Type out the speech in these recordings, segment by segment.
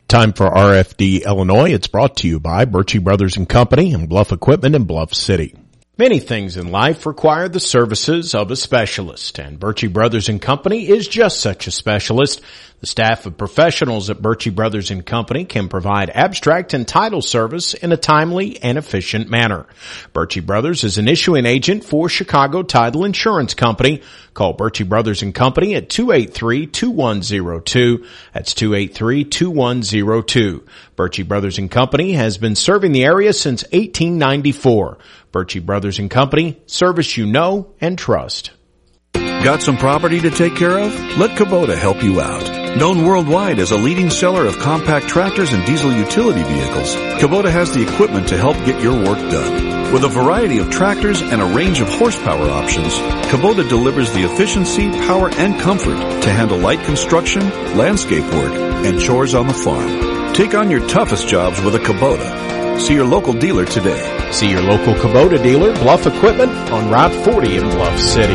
Time for RFD Illinois. It's brought to you by Birchie Brothers & Company and Bluff Equipment in Bluff City. Many things in life require the services of a specialist, and Birchie Brothers & Company is just such a specialist. The staff of professionals at Birchie Brothers & Company can provide abstract and title service in a timely and efficient manner. Birchie Brothers is an issuing agent for Chicago Title Insurance Company. Call Birchie Brothers & Company at 283-2102. That's 283-2102. Birchie Brothers & Company has been serving the area since 1894. Birchie Brothers & Company, service you know and trust. Got some property to take care of? Let Kubota help you out. Known worldwide as a leading seller of compact tractors and diesel utility vehicles, Kubota has the equipment to help get your work done. With a variety of tractors and a range of horsepower options, Kubota delivers the efficiency, power, and comfort to handle light construction, landscape work, and chores on the farm. Take on your toughest jobs with a Kubota. See your local dealer today. See your local Kubota dealer, Bluff Equipment, on Route 40 in Bluff City.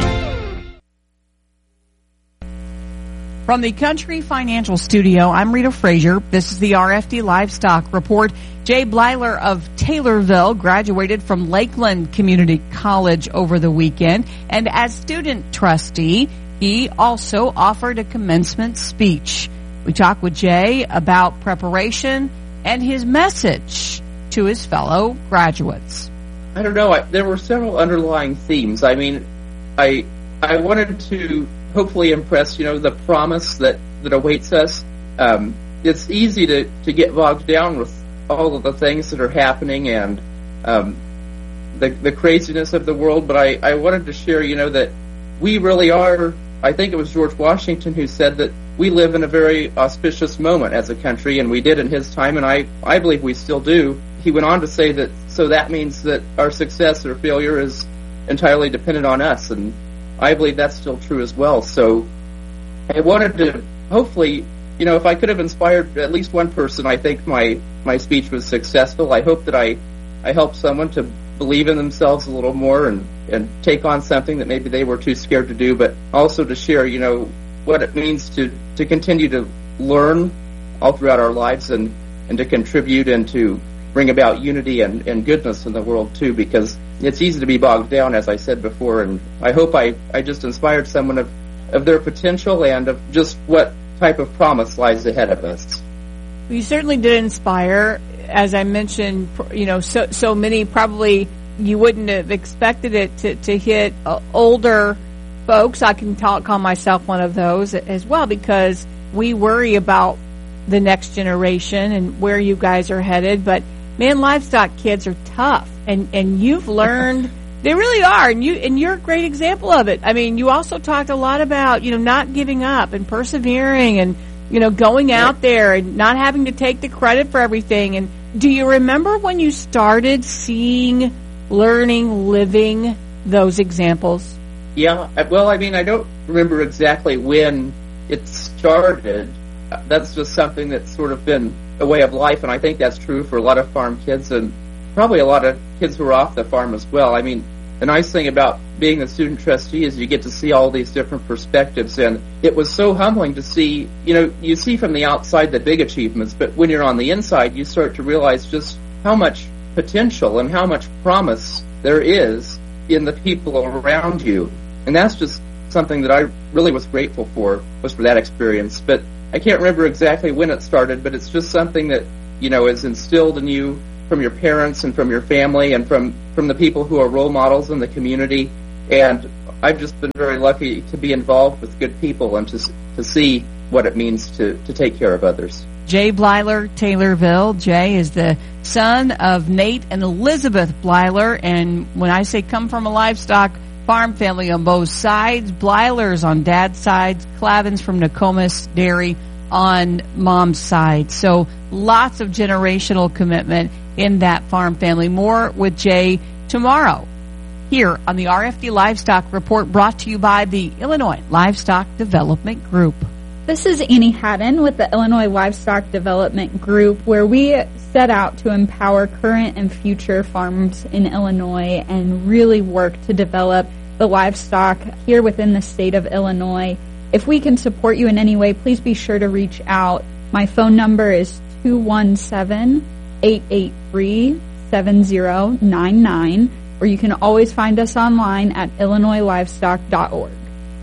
From the Country Financial Studio, I'm Rita Frazier. This is the RFD Livestock Report. Jay Blyler of Taylorville graduated from Lakeland Community College over the weekend, and as student trustee, he also offered a commencement speech. We talked with Jay about preparation and his message to his fellow graduates. I don't know. There were several underlying themes. I mean, I wanted to hopefully impress, the promise that awaits us. It's easy to get bogged down with all of the things that are happening and the craziness of the world, but I wanted to share, that we really are, I think it was George Washington who said that we live in a very auspicious moment as a country, and we did in his time, and I believe we still do. He went on to say that, so that means that our success or failure is entirely dependent on us, and I believe that's still true as well. So I wanted to hopefully, if I could have inspired at least one person, I think my speech was successful. I hope that I helped someone to believe in themselves a little more and take on something that maybe they were too scared to do, but also to share, what it means to continue to learn all throughout our lives and to contribute and to bring about unity and goodness in the world too, because it's easy to be bogged down, as I said before, and I hope I just inspired someone of their potential and of just what type of promise lies ahead of us. You certainly did inspire. As I mentioned, so many probably you wouldn't have expected it to hit older folks. I can call myself one of those as well, because we worry about the next generation and where you guys are headed, but man, livestock kids are tough, and you've learned they really are, and you're a great example of it. I mean, you also talked a lot about not giving up and persevering, and going out there and not having to take the credit for everything. And do you remember when you started seeing, learning, living those examples? Yeah, well, I mean, I don't remember exactly when it started. That's just something that's sort of been a way of life, and I think that's true for a lot of farm kids and probably a lot of kids who are off the farm as well. I mean, the nice thing about being a student trustee is you get to see all these different perspectives, and it was so humbling to see, you see from the outside the big achievements, but when you're on the inside, you start to realize just how much potential and how much promise there is in the people around you. And that's just something that I really was grateful for, was for that experience. But I can't remember exactly when it started, but it's just something that, is instilled in you from your parents and from your family and from the people who are role models in the community. And I've just been very lucky to be involved with good people and to see what it means to take care of others. Jay Blyler, Taylorville. Jay is the son of Nate and Elizabeth Blyler, and when I say come from a livestock farm family on both sides, Blylers on dad's side, Clavins from Nokomis Dairy on mom's side. So lots of generational commitment in that farm family. More with Jay tomorrow here on the RFD Livestock Report, brought to you by the Illinois Livestock Development Group. This is Annie Haddon with the Illinois Livestock Development Group, where we set out to empower current and future farms in Illinois and really work to develop the livestock here within the state of Illinois. If we can support you in any way, please be sure to reach out. My phone number is 217-883-7099, or you can always find us online at illinoislivestock.org.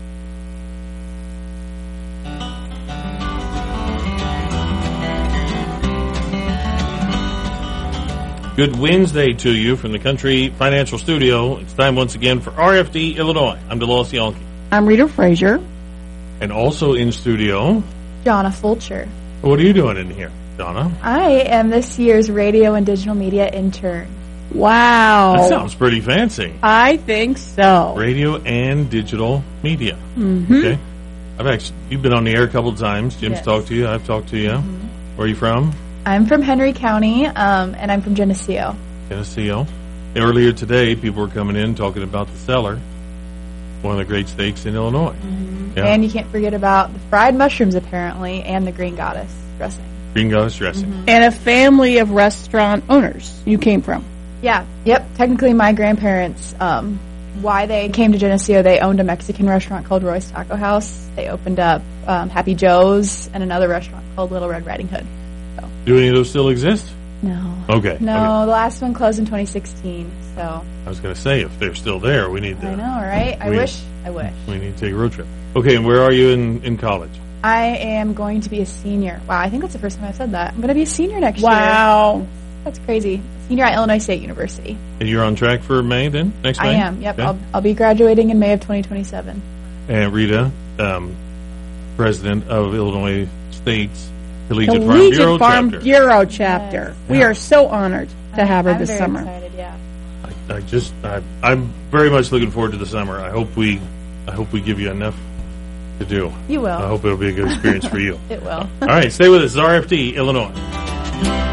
Good Wednesday to you from the Country Financial Studio. It's time once again for RFD Illinois. I'm Delos Yonke. I'm Rita Frazier. And also in studio, Donna Fulcher. what are you doing in here, Donna? I am this year's radio and digital media intern. Wow. That sounds pretty fancy. I think so. Radio and digital media. Mm-hmm. Okay. You've been on the air a couple of times. Jim's Yes. talked to you. I've talked to you. Where are you from? I'm from Henry County, and I'm from Geneseo. Geneseo. Earlier today, people were coming in talking about the Cellar, one of the great steaks in Illinois. Yeah. And you can't forget about the fried mushrooms, apparently, and the Green Goddess dressing. Green Goddess dressing. And a family of restaurant owners you came from. Yeah, yep. Technically, my grandparents, why they came to Geneseo, they owned a Mexican restaurant called Roy's Taco House. They opened up Happy Joe's and another restaurant called Little Red Riding Hood. Do any of those still exist? No. Okay. No, Okay. the last one closed in 2016, so. I was going to say, if they're still there, we need to. I know, right? I wish. We need to take a road trip. Okay, and where are you in college? I am going to be a senior. Wow, I think that's the first time I've said that. I'm going to be a senior next year. Wow. That's crazy. Senior at Illinois State University. And you're on track for May then? Next May? I am, yep. Okay. I'll be graduating in May of 2027. And Rita, president of Illinois State's Collegiate Farm Bureau chapter. Bureau chapter. Yes. We are so honored to have her I'm this very summer. excited, yeah. I'm very much looking forward to the summer. I hope we give you enough to do. You will. I hope it'll be a good experience for you. It will. All right, stay with us. RFD Illinois.